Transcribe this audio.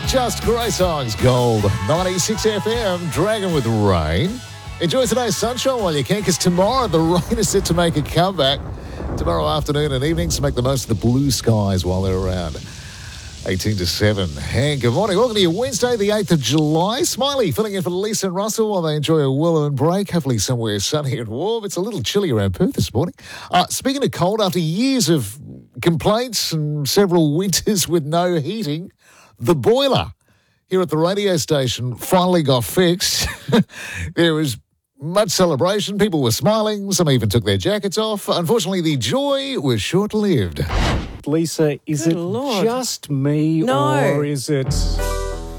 Just great songs. Gold 96 FM, Dragon with Rain. Enjoy today's sunshine while you can, because tomorrow the rain is set to make a comeback. Tomorrow afternoon and evening, so make the most of the blue skies while they're around. 18 to 7. Hey, good morning. Welcome to your Wednesday, the 8th of July. Smiley filling in for Lisa and Russell while they enjoy a well-earned break, hopefully somewhere sunny and warm. It's a little chilly around Perth this morning. Speaking of cold, after years of complaints and several winters with no heating, the boiler here at the radio station finally got fixed. There was much celebration. People were smiling. Some even took their jackets off. Unfortunately, the joy was short-lived. Lisa, is Good it Lord. just me No. or is it